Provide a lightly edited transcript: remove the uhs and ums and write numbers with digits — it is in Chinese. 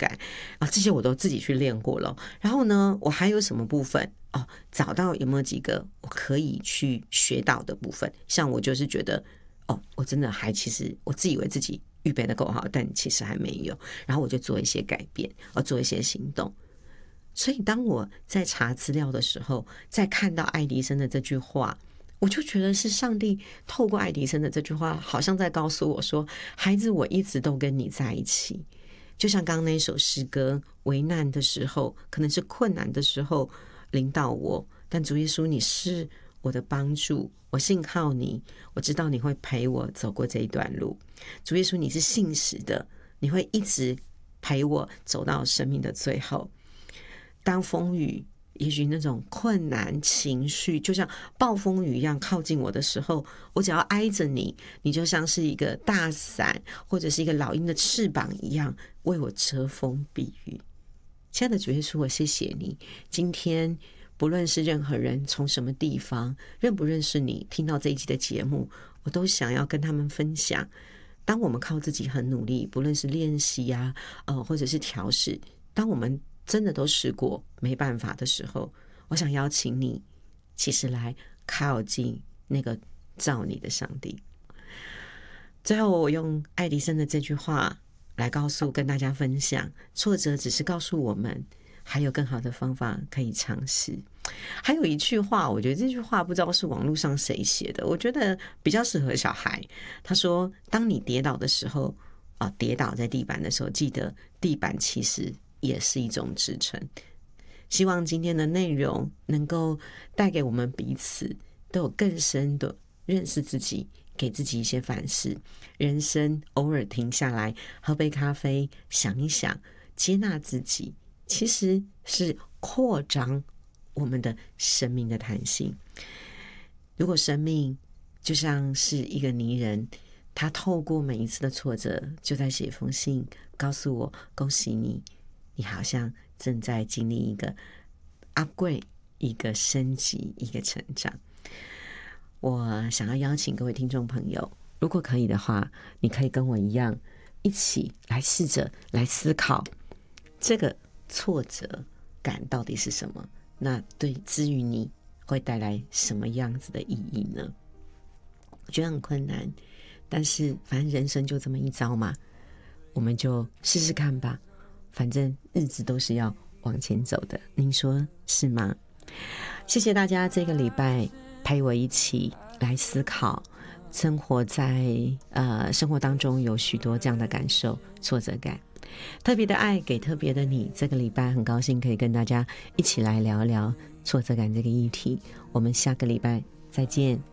感啊，这些我都自己去练过了。然后呢，我还有什么部分找到有没有几个我可以去学到的部分？像我就是觉得我真的其实我自以为自己预备的够好，但其实还没有。然后我就做一些改变，做一些行动。所以当我在查资料的时候，在看到爱迪生的这句话，我就觉得是上帝透过爱迪生的这句话，好像在告诉我说，孩子，我一直都跟你在一起。就像刚刚那首诗歌，危难的时候，可能是困难的时候临到我，但主耶稣你是我的帮助，我信靠你，我知道你会陪我走过这一段路。主耶稣你是信实的，你会一直陪我走到生命的最后。当风雨也许那种困难情绪就像暴风雨一样靠近我的时候，我只要挨着你，你就像是一个大伞或者是一个老鹰的翅膀一样，为我遮风避雨。亲爱的主耶稣，我谢谢你，今天不论是任何人从什么地方认不认识你，听到这一集的节目，我都想要跟他们分享，当我们靠自己很努力，不论是练习或者是调试，当我们真的都试过没办法的时候，我想邀请你其实来靠近那个造你的上帝。最后我用爱迪生的这句话来跟大家分享，挫折只是告诉我们还有更好的方法可以尝试。还有一句话，我觉得这句话不知道是网络上谁写的，我觉得比较适合小孩。他说当你跌倒的时候跌倒在地板的时候，记得地板其实也是一种支撑。希望今天的内容能够带给我们彼此都有更深的认识自己，给自己一些反思。人生偶尔停下来喝杯咖啡，想一想，接纳自己，其实是扩张我们的生命的弹性。如果生命就像是一个泥人，他透过每一次的挫折就在写封信告诉我，恭喜你，你好像正在经历一个 upgrade， 一个升级，一个成长。我想要邀请各位听众朋友，如果可以的话，你可以跟我一样一起来试着来思考这个挫折感到底是什么，那对至于你会带来什么样子的意义呢？我觉得很困难，但是反正人生就这么一遭嘛，我们就试试看吧，反正日子都是要往前走的，您说是吗？谢谢大家这个礼拜陪我一起来思考，生活当中有许多这样的感受，挫折感。特别的爱给特别的你，这个礼拜很高兴可以跟大家一起来聊聊挫折感这个议题。我们下个礼拜再见。